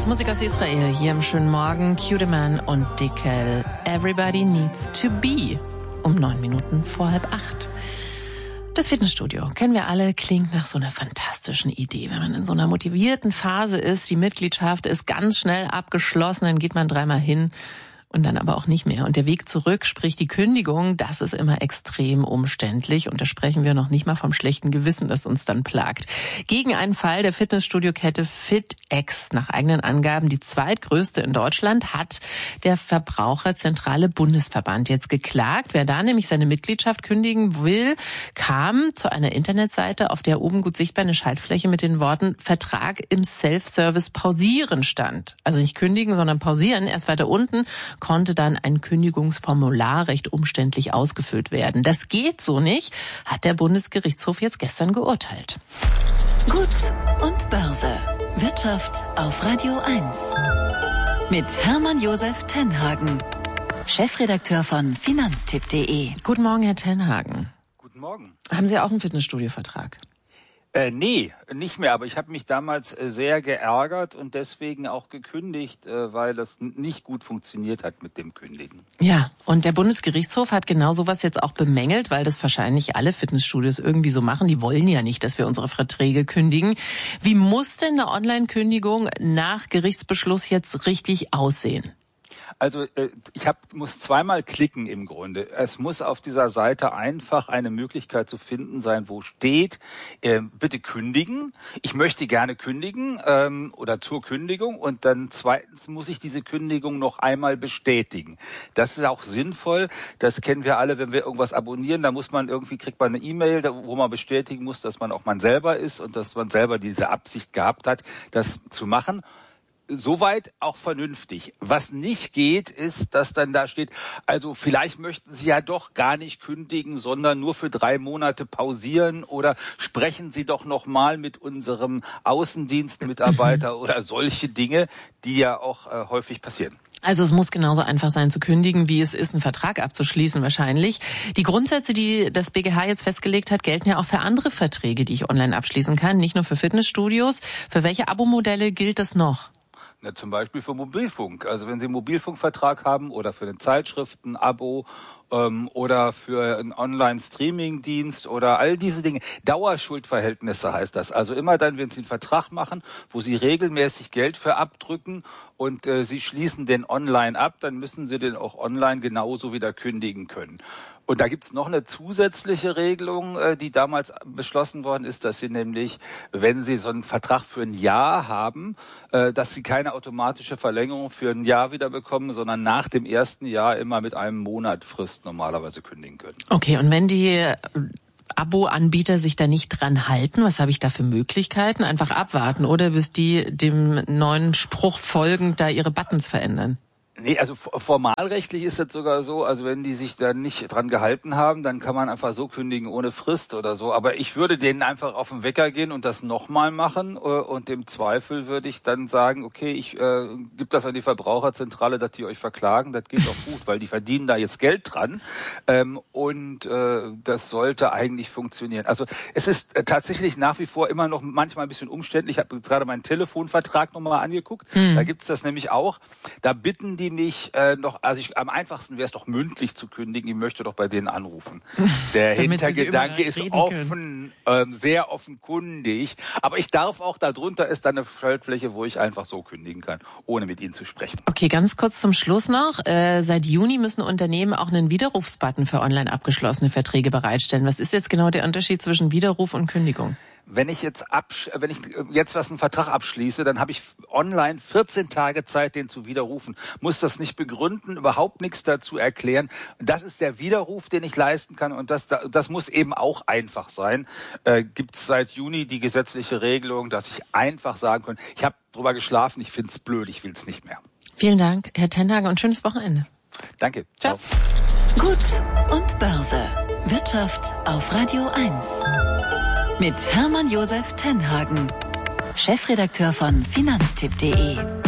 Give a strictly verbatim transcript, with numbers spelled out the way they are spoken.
Musik aus Israel hier im schönen Morgen. Cue the Man und Dickel. Everybody needs to be. Um neun Minuten vor halb acht. Das Fitnessstudio, kennen wir alle, klingt nach so einer fantastischen Idee. Wenn man in so einer motivierten Phase ist, die Mitgliedschaft ist ganz schnell abgeschlossen, dann geht man dreimal hin und dann aber auch nicht mehr. Und der Weg zurück, sprich die Kündigung, das ist immer extrem umständlich. Und da sprechen wir noch nicht mal vom schlechten Gewissen, das uns dann plagt. Gegen einen Fall der Fitnessstudio-Kette FitX, nach eigenen Angaben die zweitgrößte in Deutschland, hat der Verbraucherzentrale Bundesverband jetzt geklagt. Wer da nämlich seine Mitgliedschaft kündigen will, kam zu einer Internetseite, auf der oben gut sichtbar eine Schaltfläche mit den Worten Vertrag im Self-Service pausieren stand. Also nicht kündigen, sondern pausieren. Erst weiter unten konnte dann ein Kündigungsformular recht umständlich ausgefüllt werden. Das geht so nicht, hat der Bundesgerichtshof jetzt gestern geurteilt. Gut und Börse. Wirtschaft auf Radio eins. Mit Hermann Josef Tenhagen, Chefredakteur von Finanztipp punkt de. Guten Morgen, Herr Tenhagen. Guten Morgen. Haben Sie auch einen Fitnessstudio-Vertrag? Äh, nee, nicht mehr. Aber ich habe mich damals äh, sehr geärgert und deswegen auch gekündigt, äh, weil das n- nicht gut funktioniert hat mit dem Kündigen. Ja, und der Bundesgerichtshof hat genau sowas jetzt auch bemängelt, weil das wahrscheinlich alle Fitnessstudios irgendwie so machen. Die wollen ja nicht, dass wir unsere Verträge kündigen. Wie muss denn eine Online-Kündigung nach Gerichtsbeschluss jetzt richtig aussehen? Also äh, ich hab, muss zweimal klicken im Grunde. Es muss auf dieser Seite einfach eine Möglichkeit zu finden sein, wo steht, äh, bitte kündigen. Ich möchte gerne kündigen ähm, oder zur Kündigung. Und dann zweitens muss ich diese Kündigung noch einmal bestätigen. Das ist auch sinnvoll. Das kennen wir alle, wenn wir irgendwas abonnieren. Da muss man irgendwie, kriegt man eine E-Mail, wo man bestätigen muss, dass man auch man selber ist und dass man selber diese Absicht gehabt hat, das zu machen. Soweit auch vernünftig. Was nicht geht, ist, dass dann da steht, also vielleicht möchten Sie ja doch gar nicht kündigen, sondern nur für drei Monate pausieren oder sprechen Sie doch nochmal mit unserem Außendienstmitarbeiter oder solche Dinge, die ja auch äh, häufig passieren. Also es muss genauso einfach sein zu kündigen, wie es ist, einen Vertrag abzuschließen wahrscheinlich. Die Grundsätze, die das B G H jetzt festgelegt hat, gelten ja auch für andere Verträge, die ich online abschließen kann, nicht nur für Fitnessstudios. Für welche Abo-Modelle gilt das noch? Ja, zum Beispiel für Mobilfunk. Also wenn Sie einen Mobilfunkvertrag haben oder für eine Zeitschriften-Abo ähm, oder für einen Online-Streaming-Dienst oder all diese Dinge. Dauerschuldverhältnisse heißt das. Also immer dann, wenn Sie einen Vertrag machen, wo Sie regelmäßig Geld für abdrücken und äh, Sie schließen den online ab, dann müssen Sie den auch online genauso wieder kündigen können. Und da gibt's noch eine zusätzliche Regelung, die damals beschlossen worden ist, dass Sie nämlich, wenn Sie so einen Vertrag für ein Jahr haben, dass Sie keine automatische Verlängerung für ein Jahr wieder bekommen, sondern nach dem ersten Jahr immer mit einem Monat Frist normalerweise kündigen können. Okay, und wenn die Abo-Anbieter sich da nicht dran halten, was habe ich da für Möglichkeiten? Einfach abwarten, oder bis die dem neuen Spruch folgend da ihre Buttons verändern? Nee, also formalrechtlich ist das sogar so, also wenn die sich da nicht dran gehalten haben, dann kann man einfach so kündigen ohne Frist oder so. Aber ich würde denen einfach auf den Wecker gehen und das nochmal machen und im Zweifel würde ich dann sagen, okay, ich äh, gebe das an die Verbraucherzentrale, dass die euch verklagen, das geht auch gut, weil die verdienen da jetzt Geld dran ähm, und äh, das sollte eigentlich funktionieren. Also es ist äh, tatsächlich nach wie vor immer noch manchmal ein bisschen umständlich. Ich habe gerade meinen Telefonvertrag nochmal angeguckt, hm. Da gibt's das nämlich auch. Da bitten die mich äh, noch, also ich, am einfachsten wäre es doch mündlich zu kündigen, ich möchte doch bei denen anrufen. Der Hintergedanke ist offen, ähm, sehr offenkundig, aber ich darf auch, darunter ist dann eine Schaltfläche, wo ich einfach so kündigen kann, ohne mit ihnen zu sprechen. Okay, ganz kurz zum Schluss noch. Äh, seit Juni müssen Unternehmen auch einen Widerrufsbutton für online abgeschlossene Verträge bereitstellen. Was ist jetzt genau der Unterschied zwischen Widerruf und Kündigung? Wenn ich jetzt absch- wenn ich jetzt was einen Vertrag abschließe, dann habe ich online vierzehn Tage Zeit, den zu widerrufen. Muss das nicht begründen, überhaupt nichts dazu erklären. Das ist der Widerruf, den ich leisten kann und das das muss eben auch einfach sein. Äh, gibt es seit Juni die gesetzliche Regelung, dass ich einfach sagen kann, ich habe drüber geschlafen, ich find's blöd, ich will's nicht mehr. Vielen Dank, Herr Tenhagen, und schönes Wochenende. Danke. Ciao. Gut und Börse. Wirtschaft auf Radio eins. Mit Hermann Josef Tenhagen, Chefredakteur von Finanztipp punkt de.